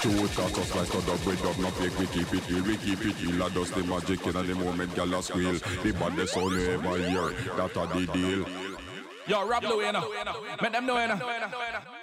Shoot at us like a dub with dub, no fake, we keep it real, we keep it real. I does the magic in the moment, gal a squeal. The baddest sound you ever hear, that a the deal. Yo, rap the way now, make them know, you know.